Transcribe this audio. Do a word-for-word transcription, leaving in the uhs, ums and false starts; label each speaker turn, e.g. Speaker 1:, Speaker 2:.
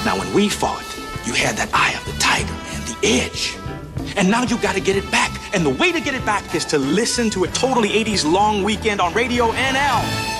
Speaker 1: Now, when we fought, you had that eye of the tiger, man, the edge. And now you got to get it back. And the way to get it back is to listen to a totally eighties long weekend on Radio N L.